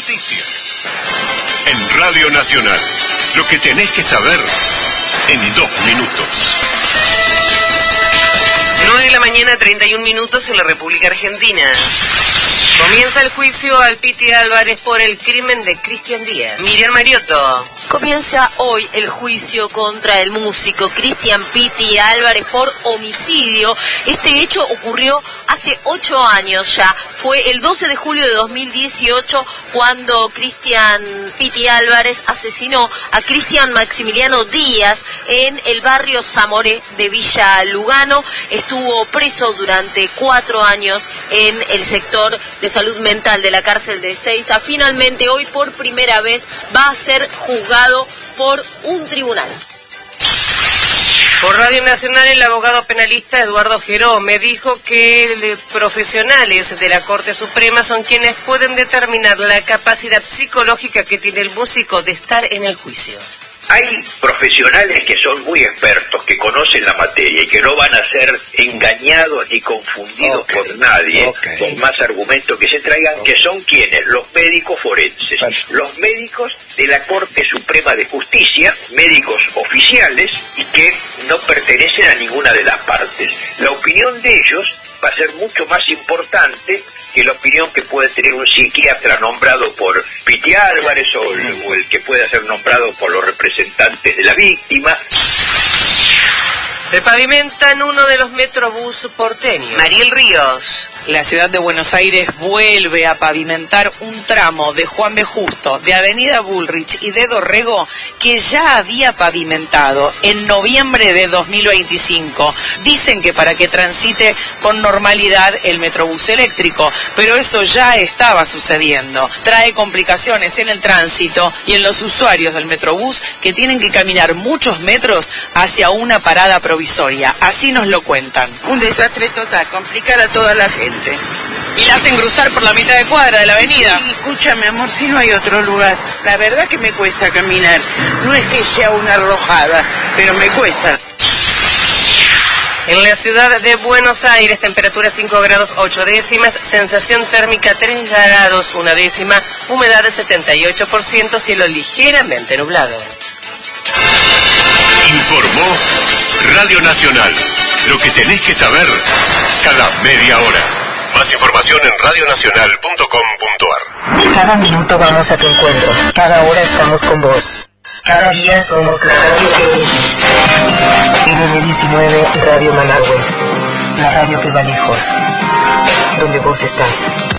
Noticias. En Radio Nacional, lo que tenés que saber en 2 minutos. 9 de la mañana, 31 minutos en la República Argentina. Comienza el juicio al Piti Álvarez por el crimen de Cristian Díaz. Miriam Mariotto. Comienza hoy el juicio contra el músico Cristian Piti Álvarez por homicidio. Este hecho ocurrió hace 8 años ya. Fue el 12 de julio de 2018 cuando Cristian Piti Álvarez asesinó a Cristian Maximiliano Díaz en el barrio Zamoré de Villa Lugano. Estuvo preso durante 4 años en el sector de salud mental de la cárcel de Ezeiza. Finalmente hoy por primera vez va a ser juzgado por un tribunal. Por Radio Nacional, el abogado penalista Eduardo Jerome dijo que profesionales de la Corte Suprema son quienes pueden determinar la capacidad psicológica que tiene el músico de estar en el juicio. Hay profesionales que son muy expertos, que conocen la materia y que no van a ser engañados ni confundidos por nadie, por más argumentos que se traigan, que son quienes, los médicos forenses, los médicos de la Corte Suprema de Justicia, médicos oficiales y que no pertenecen a ninguna de las partes. La opinión de ellos va a ser mucho más importante que la opinión que puede tener un psiquiatra nombrado por Piti Álvarez o el que pueda ser nombrado por los representantes de la víctima. Se pavimentan uno de los metrobús porteños. Mariel Ríos. La ciudad de Buenos Aires vuelve a pavimentar un tramo de Juan B. Justo, de Avenida Bullrich y de Dorrego que ya había pavimentado en noviembre de 2025. Dicen que para que transite con normalidad el metrobús eléctrico, pero eso ya estaba sucediendo. Trae complicaciones en el tránsito y en los usuarios del metrobús que tienen que caminar muchos metros hacia una parada provisoria. Así nos lo cuentan. Un desastre total, complicar a toda la gente. Y la hacen cruzar por la mitad de cuadra de la avenida. Sí, escúchame, amor, si no hay otro lugar. La verdad que me cuesta caminar. No es que sea una arrojada, pero me cuesta. En la ciudad de Buenos Aires, temperatura 5 grados 8 décimas, sensación térmica 3 grados 1 décima, humedad de 78%, cielo ligeramente nublado. Informó Radio Nacional. Lo que tenés que saber cada media hora. Más información en radionacional.com.ar. Cada minuto vamos a tu encuentro. Cada hora estamos con vos. Cada día somos la radio que elegís. LB19 Radio Managüe. La radio que va lejos. Donde vos estás.